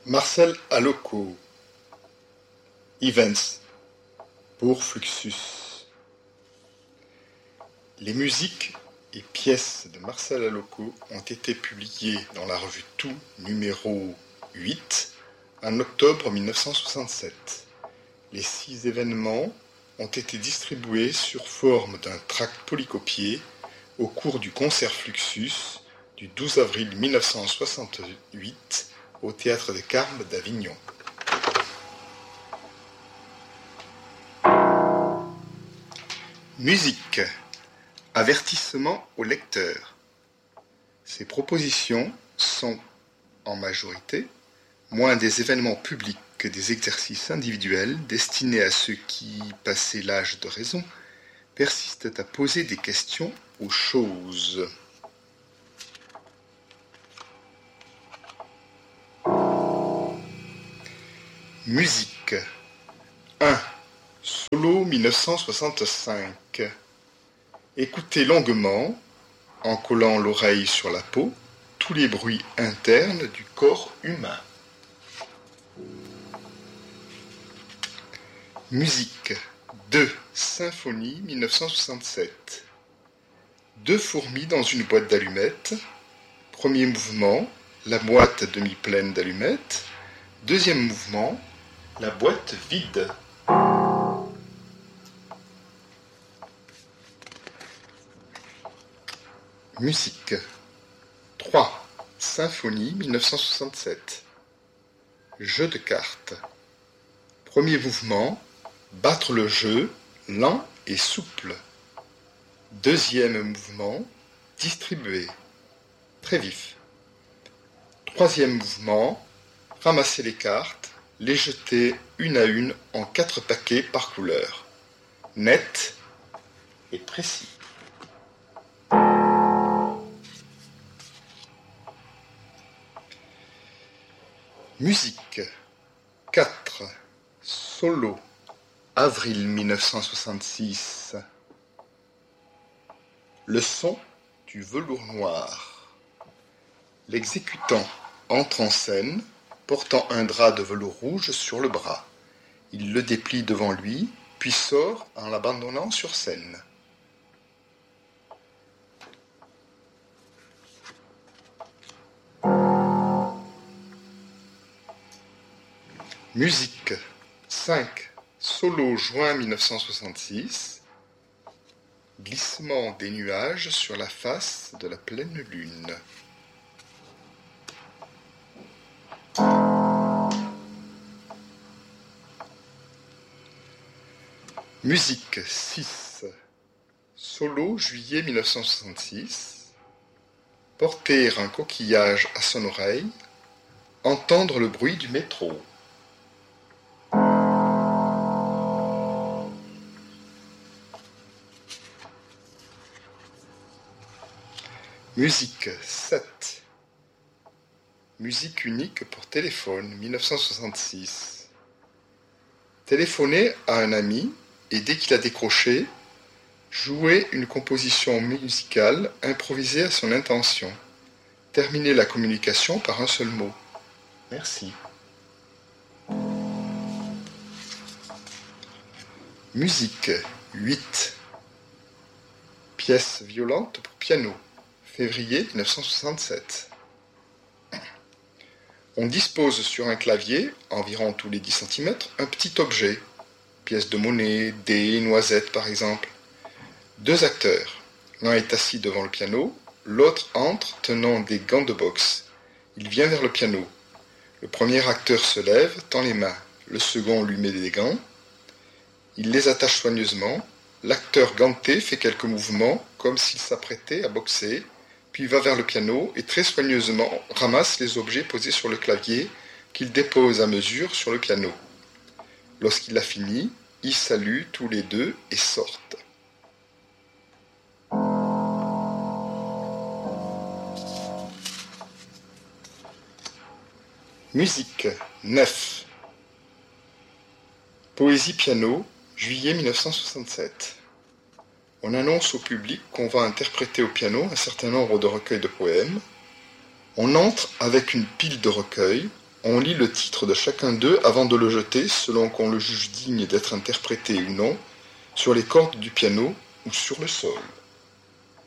Marcel Alocco, Events, pour Fluxus. Les musiques et pièces de Marcel Alocco ont été publiées dans la revue Tout, numéro 8, en octobre 1967. Les 6 événements ont été distribués sur forme d'un tract polycopié au cours du concert Fluxus du 12 avril 1968 au Théâtre des Carmes d'Avignon. Musique. Avertissement au lecteur. Ces propositions sont, en majorité, moins des événements publics que des exercices individuels destinés à ceux qui, passé l'âge de raison, persistent à poser des questions aux choses. Musique. 1. Solo 1965. Écoutez longuement, en collant l'oreille sur la peau, tous les bruits internes du corps humain. Musique. 2. Symphonie 1967. 2 fourmis dans une boîte d'allumettes. Premier mouvement, la boîte demi-pleine d'allumettes. Deuxième mouvement, la boîte vide. Musique. 3. Symphonie 1967. Jeu de cartes. Premier mouvement, battre le jeu, lent et souple. Deuxième mouvement, distribuer, très vif. Troisième mouvement, ramasser les cartes, les jeter une à une en 4 paquets par couleur. Net et précis. Musique. 4. Solo. Avril 1966. Le son du velours noir. L'exécutant entre en scène, portant un drap de velours rouge sur le bras. Il le déplie devant lui, puis sort en l'abandonnant sur scène. Musique. 5. Solo juin 1966. Glissement des nuages sur la face de la pleine lune. Musique. 6. Solo juillet 1966. Porter un coquillage à son oreille. Entendre le bruit du métro. Musique. 7. Musique unique pour téléphone 1966. Téléphoner à un ami et dès qu'il a décroché, jouer une composition musicale improvisée à son intention. Terminer la communication par un seul mot. Merci. Musique. 8. Pièce violente pour piano. Février 1967. On dispose sur un clavier, environ tous les 10 cm, un petit objet. Pièce de monnaie, dés, noisettes par exemple. 2 acteurs. L'un est assis devant le piano, l'autre entre tenant des gants de boxe. Il vient vers le piano. Le premier acteur se lève, tend les mains. Le second lui met des gants. Il les attache soigneusement. L'acteur ganté fait quelques mouvements, comme s'il s'apprêtait à boxer, puis va vers le piano et très soigneusement ramasse les objets posés sur le clavier qu'il dépose à mesure sur le piano. Lorsqu'il a fini, ils saluent tous les deux et sortent. Musique. 9. Poésie piano, juillet 1967. On annonce au public qu'on va interpréter au piano un certain nombre de recueils de poèmes. On entre avec une pile de recueils. On lit le titre de chacun d'eux avant de le jeter, selon qu'on le juge digne d'être interprété ou non, sur les cordes du piano ou sur le sol.